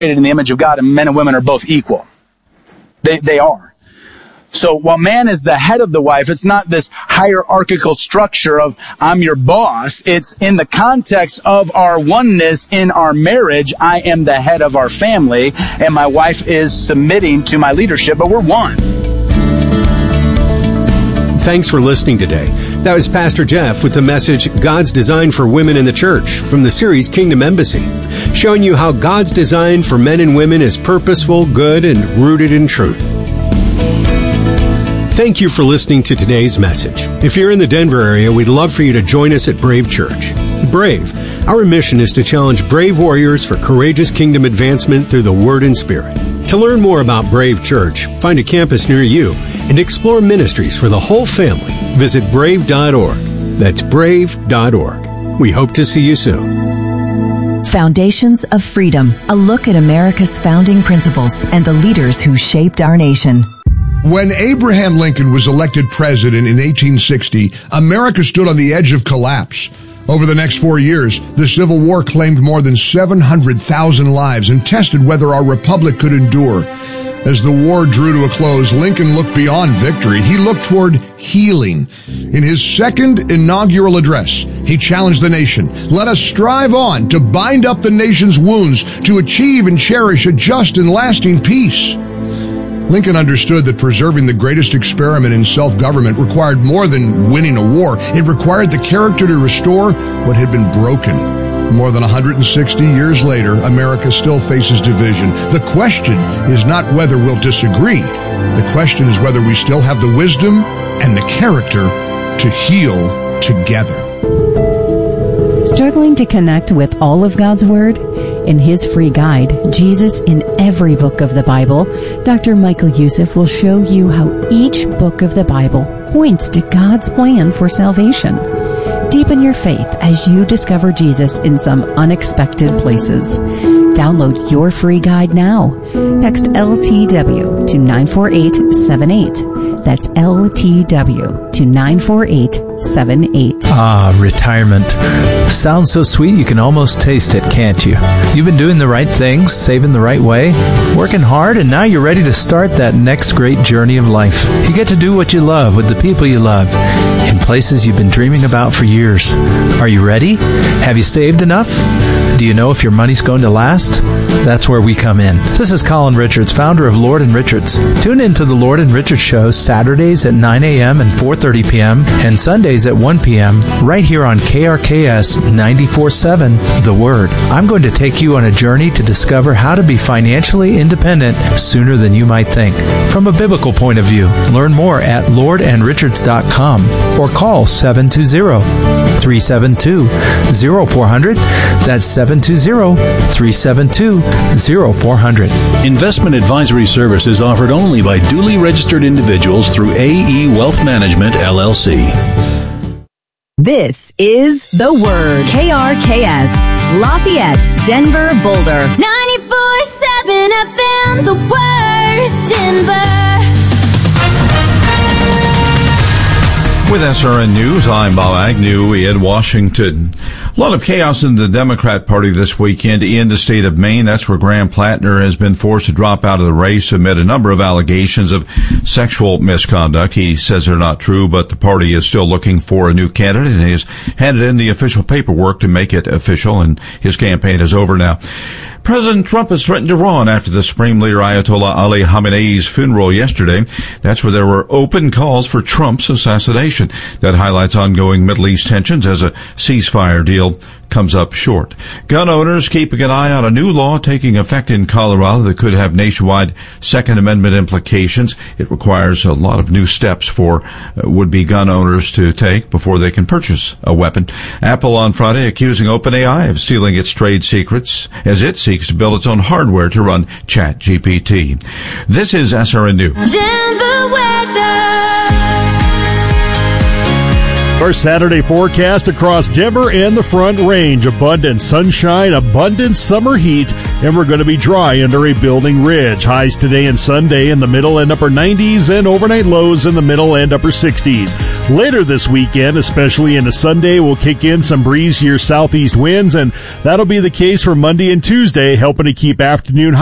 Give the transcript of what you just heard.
in the image of God, and men and women are both equal. They are. So while man is the head of the wife, it's not this hierarchical structure of I'm your boss. It's in the context of our oneness in our marriage. I am the head of our family, and my wife is submitting to my leadership, but we're one. Thanks for listening today. That was Pastor Jeff with the message, God's Design for Women in the Church, from the series Kingdom Embassy, showing you how God's design for men and women is purposeful, good, and rooted in truth. Thank you for listening to today's message. If you're in the Denver area, we'd love for you to join us at Brave Church. Brave, our mission is to challenge brave warriors for courageous kingdom advancement through the Word and Spirit. To learn more about Brave Church, find a campus near you, and explore ministries for the whole family, visit brave.org. That's brave.org. We hope to see you soon. Foundations of Freedom, a look at America's founding principles and the leaders who shaped our nation. When Abraham Lincoln was elected president in 1860, America stood on the edge of collapse. Over the next 4 years, the Civil War claimed more than 700,000 lives and tested whether our republic could endure. As the war drew to a close, Lincoln looked beyond victory. He looked toward healing. In his second inaugural address, he challenged the nation. Let us strive on to bind up the nation's wounds, to achieve and cherish a just and lasting peace. Lincoln understood that preserving the greatest experiment in self-government required more than winning a war. It required the character to restore what had been broken. More than 160 years later, America still faces division. The question is not whether we'll disagree. The question is whether we still have the wisdom and the character to heal together. Struggling to connect with all of God's Word? In his free guide, Jesus in Every Book of the Bible, Dr. Michael Youssef will show you how each book of the Bible points to God's plan for salvation. Deepen your faith as you discover Jesus in some unexpected places. Download your free guide now. Text LTW to 94878. That's LTW to 94878. Ah, retirement. Sounds so sweet you can almost taste it, can't you? You've been doing the right things, saving the right way, working hard, and now you're ready to start that next great journey of life. You get to do what you love with the people you love in places you've been dreaming about for years. Are you ready? Have you saved enough? Do you know if your money's going to last? That's where we come in. This is Colin Richards, founder of Lord & Richards. Tune in to the Lord & Richards show Saturdays at 9 a.m. and 4:30 p.m. and Sundays at 1 p.m. right here on KRKS 94.7, The Word. I'm going to take you on a journey to discover how to be financially independent sooner than you might think. From a biblical point of view, learn more at lordandrichards.com or call 720-372-0400. That's 720-372-0400. Investment advisory services offered only by duly registered individuals through AE Wealth Management, LLC. This is The Word. KRKS, Lafayette, Denver, Boulder. 94.7 FM, The Word, Denver. With SRN News, I'm Bob Agnew in Washington. A lot of chaos in the Democrat Party this weekend in the state of Maine. That's where Graham Plattner has been forced to drop out of the race amid a number of allegations of sexual misconduct. He says they're not true, but the party is still looking for a new candidate, and he has handed in the official paperwork to make it official, and his campaign is over now. President Trump has threatened Iran after the Supreme Leader Ayatollah Ali Khamenei's funeral yesterday. That's where there were open calls for Trump's assassination. That highlights ongoing Middle East tensions as a ceasefire deal comes up short. Gun owners keeping an eye on a new law taking effect in Colorado that could have nationwide Second Amendment implications. It requires a lot of new steps for would-be gun owners to take before they can purchase a weapon. Apple on Friday accusing OpenAI of stealing its trade secrets as it seeks to build its own hardware to run ChatGPT. This is SRN News. Denver weather. Our Saturday forecast across Denver and the Front Range. Abundant sunshine, abundant summer heat. and we're going to be dry under a building ridge. Highs today and Sunday in the middle and upper 90s, and overnight lows in the middle and upper 60s. Later this weekend, especially into Sunday, will kick in some breezier southeast winds, and that'll be the case for Monday and Tuesday, helping to keep afternoon